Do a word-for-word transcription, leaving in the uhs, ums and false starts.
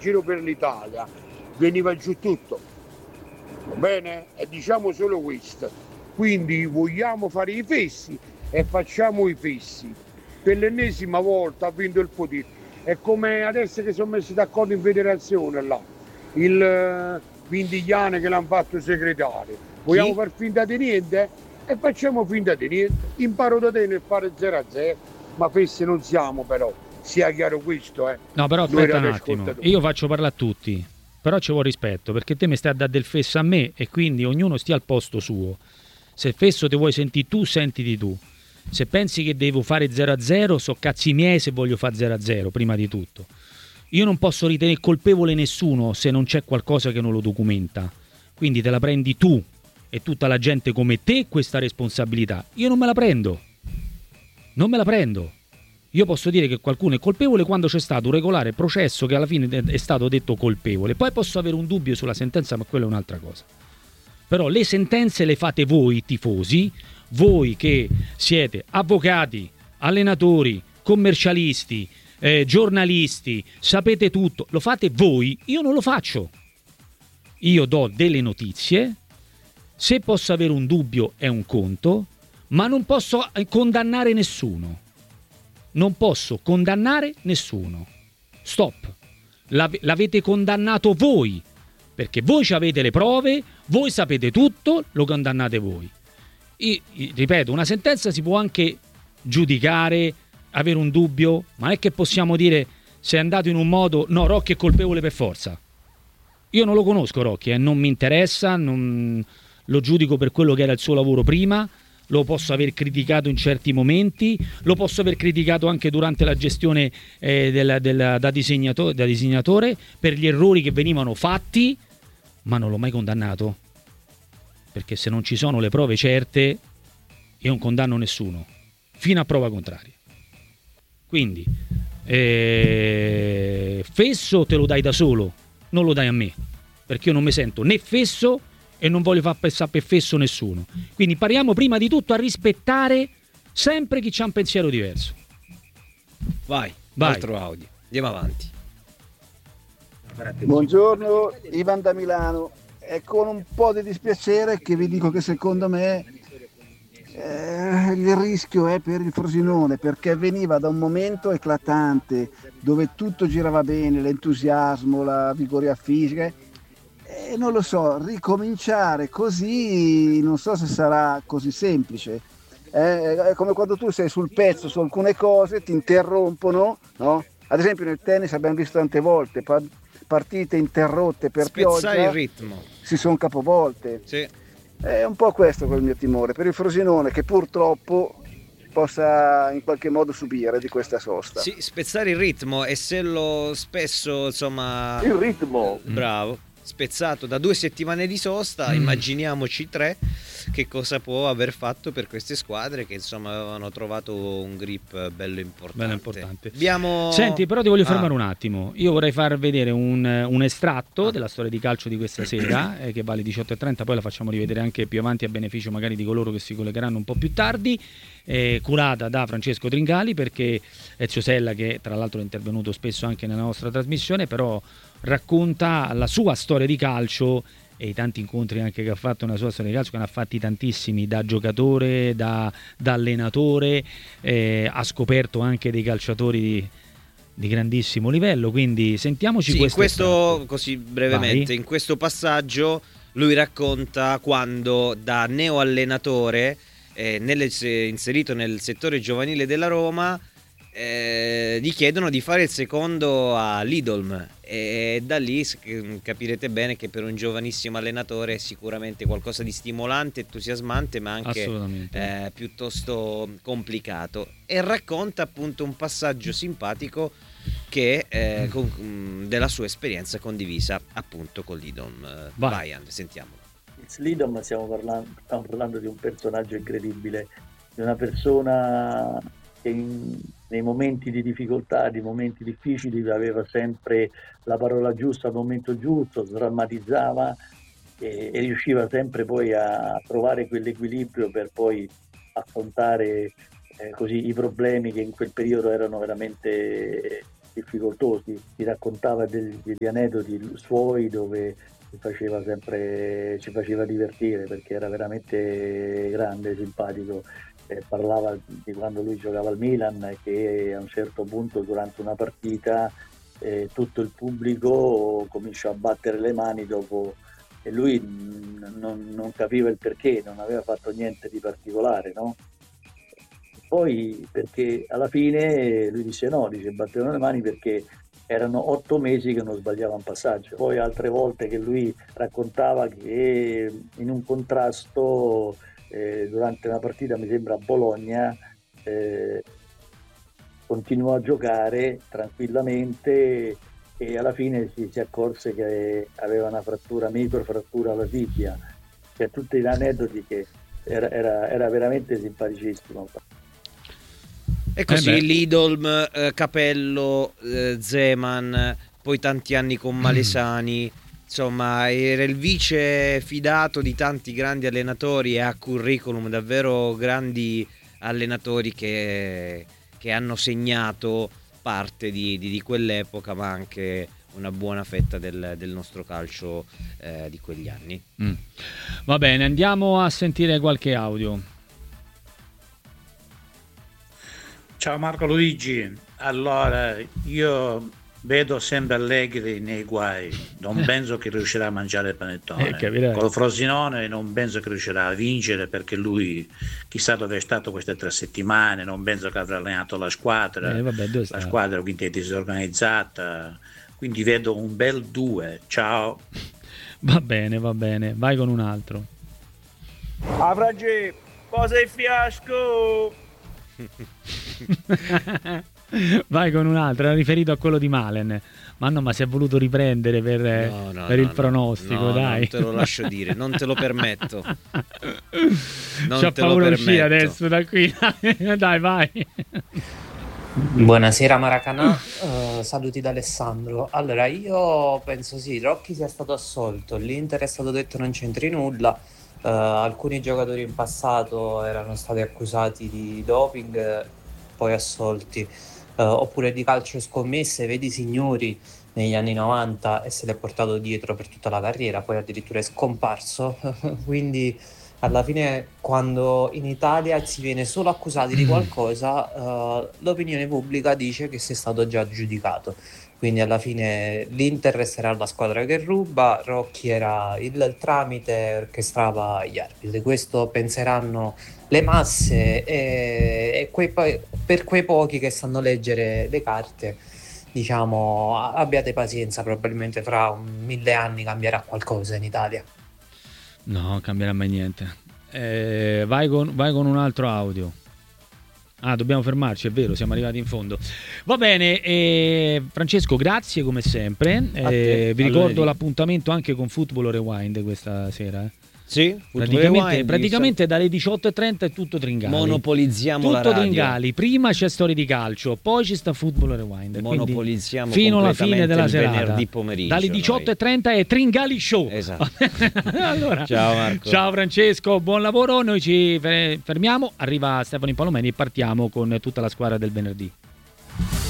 giro per l'Italia veniva giù tutto, va bene? E diciamo solo questo, quindi vogliamo fare i fessi e facciamo i fessi. Per l'ennesima volta ha vinto il potere, è come adesso che sono messi d'accordo in federazione là, il uh, Vindigliane che l'hanno fatto segretario, vogliamo Chi? far finta di niente? E facciamo finta di niente, imparo da te nel fare zero a zero, ma fessi non siamo però, sia chiaro questo, eh. No, però Noi aspetta un attimo, radioascoltatori. io faccio parlare a tutti, però ci vuole rispetto, perché te mi stai a dare del fesso a me e quindi ognuno stia al posto suo. Se fesso te vuoi sentire tu, sentiti tu. Se pensi che devo fare zero a zero, so cazzi miei se voglio fare zero a zero, prima di tutto. Io non posso ritenere colpevole nessuno se non c'è qualcosa che non lo documenta. Quindi te la prendi tu e tutta la gente come te questa responsabilità. Io non me la prendo. Non me la prendo. Io posso dire che qualcuno è colpevole quando c'è stato un regolare processo che alla fine è stato detto colpevole. Poi posso avere un dubbio sulla sentenza, ma quella è un'altra cosa. Però le sentenze le fate voi tifosi, voi che siete avvocati, allenatori, commercialisti, eh, giornalisti, sapete tutto, lo fate voi, io non lo faccio. Io do delle notizie, se posso avere un dubbio è un conto, ma non posso condannare nessuno. Non posso condannare nessuno. Stop. L'ave- l'avete condannato voi, perché voi ci avete le prove, voi sapete tutto, lo condannate voi. Io, ripeto, una sentenza si può anche giudicare, avere un dubbio, ma non è che possiamo dire se è andato in un modo, no, Rocchi è colpevole per forza. Io non lo conosco Rocchi, eh, non mi interessa, non, lo giudico per quello che era il suo lavoro prima, lo posso aver criticato in certi momenti, lo posso aver criticato anche durante la gestione eh, del, del, da, disegnato, da disegnatore per gli errori che venivano fatti, ma non l'ho mai condannato, perché se non ci sono le prove certe io non condanno nessuno fino a prova contraria. Quindi eh, fesso te lo dai da solo, non lo dai a me, perché io non mi sento né fesso e non voglio far passare per fesso nessuno. Quindi impariamo prima di tutto a rispettare sempre chi c'ha un pensiero diverso. Vai, Vai. altro audio, andiamo avanti. Buongiorno, Ivan da Milano. È con un po' di dispiacere che vi dico che secondo me eh, il rischio è per il Frosinone, perché veniva da un momento eclatante dove tutto girava bene, l'entusiasmo, la vigoria fisica, e non lo so, ricominciare così non so se sarà così semplice. Eh, è come quando tu sei sul pezzo su alcune cose, ti interrompono, no? Ad esempio nel tennis abbiamo visto tante volte partite interrotte per spezzare pioggia, il ritmo, si sono capovolte. sì. È un po' questo quel mio timore per il Frosinone, che purtroppo possa in qualche modo subire di questa sosta. Sì, spezzare il ritmo, e se lo spesso, insomma, il ritmo, bravo, spezzato da due settimane di sosta, mm. immaginiamoci tre, che cosa può aver fatto per queste squadre che insomma avevano trovato un grip bello importante. Bello importante. Abbiamo... Senti, però ti voglio fermare ah. un attimo. Io vorrei far vedere un, un estratto ah. della storia di calcio di questa sera, eh, che vale diciotto e trenta, poi la facciamo rivedere anche più avanti a beneficio magari di coloro che si collegheranno un po' più tardi, eh, curata da Francesco Tringali, perché Ezio Sella, che tra l'altro è intervenuto spesso anche nella nostra trasmissione, però racconta la sua storia di calcio e i tanti incontri anche che ha fatto nella sua storia di calcio, che ne ha fatti tantissimi, da giocatore, da, da allenatore, eh, ha scoperto anche dei calciatori di, di grandissimo livello, quindi sentiamoci sì, questo. In questo, così brevemente, Vai. in questo passaggio lui racconta quando da neoallenatore, eh, nelle, inserito nel settore giovanile della Roma, Eh, gli chiedono di fare il secondo a Lidl, e da lì capirete bene che per un giovanissimo allenatore è sicuramente qualcosa di stimolante, entusiasmante, ma anche eh, piuttosto complicato, e racconta appunto un passaggio simpatico che eh, con, della sua esperienza condivisa appunto con Lidl. Vai, sentiamolo. Lidl, stiamo parlando, stiamo parlando di un personaggio incredibile, di una persona che in, nei momenti di difficoltà, di momenti difficili, aveva sempre la parola giusta al momento giusto, sdrammatizzava e, e riusciva sempre poi a trovare quell'equilibrio per poi affrontare eh, così i problemi che in quel periodo erano veramente difficoltosi, ti raccontava degli, degli aneddoti suoi dove ci faceva sempre, ci faceva divertire perché era veramente grande, simpatico. Eh, parlava di quando lui giocava al Milan, che a un certo punto durante una partita eh, tutto il pubblico cominciò a battere le mani dopo, e lui mh, non, non capiva il perché, non aveva fatto niente di particolare, no? Poi perché alla fine lui dice no, dice battevano le mani perché erano otto mesi che non sbagliava un passaggio. Poi altre volte che lui raccontava che in un contrasto eh, durante una partita, mi sembra a Bologna, eh, continuò a giocare tranquillamente e alla fine si, si accorse che aveva una frattura, microfrattura alla tibia. Cioè tutti gli aneddoti che era, era, era veramente simpaticissimo. E così Eh Lidolm, eh, Capello, eh, Zeman, poi tanti anni con Malesani, insomma era il vice fidato di tanti grandi allenatori e ha curriculum davvero grandi allenatori che, che hanno segnato parte di, di, di quell'epoca, ma anche una buona fetta del, del nostro calcio eh, di quegli anni. Mm. Va bene, andiamo a sentire qualche audio. Ciao Marco Luigi, allora io vedo sempre Allegri nei guai, non penso che riuscirà a mangiare il panettone, eh, col Frosinone non penso che riuscirà a vincere perché lui chissà dove è stato queste tre settimane, non penso che avrà allenato la squadra, eh, vabbè, la squadra quindi è disorganizzata, quindi vedo un bel due, ciao. Va bene, va bene, vai con un altro. Ah Frangè, cosa è fiasco? Vai con un altro, era riferito a quello di Malen. Ma no, ma si è voluto riprendere per, no, no, per no, il pronostico, no, dai. Non te lo lascio dire, non te lo permetto. Non C'ho te lo paura permetto. uscire adesso da qui. Dai, vai. Buonasera Maracanã, uh, saluti da Alessandro. Allora, io penso sì, Rocchi sia stato assolto, l'Inter è stato detto non c'entri nulla. Uh, alcuni giocatori in passato erano stati accusati di doping, poi assolti, uh, oppure di calcio scommesse, vedi Signori negli anni novanta e se l'è portato dietro per tutta la carriera, poi addirittura è scomparso. Quindi alla fine quando in Italia si viene solo accusati di qualcosa, uh, l'opinione pubblica dice che sei stato già giudicato. Quindi alla fine l'Inter resterà la squadra che ruba, Rocchi era il tramite, orchestrava gli arbitri. Questo penseranno le masse e, e quei, per quei pochi che sanno leggere le carte, diciamo, abbiate pazienza, probabilmente fra un mille anni cambierà qualcosa in Italia. No, cambierà mai niente. Eh, vai, con, vai con un altro audio. Ah, dobbiamo fermarci, è vero, siamo arrivati in fondo. Va bene, eh, Francesco, grazie come sempre. Eh, vi ricordo lunedì. L'appuntamento anche con Football Rewind questa sera. Eh. Sì, praticamente, Rewind, praticamente dalle diciotto e trenta è tutto Tringali. Monopolizziamo tutto la radio. Tringali. Prima c'è storia di calcio, poi ci sta Football Rewind. Monopolizziamo fino alla fine della il serata. venerdì pomeriggio. Dalle diciotto e trenta è Tringali Show. Esatto. Allora, ciao Marco. Ciao Francesco, buon lavoro. Noi ci fermiamo. Arriva Stefano Palomeni e partiamo con tutta la squadra del venerdì.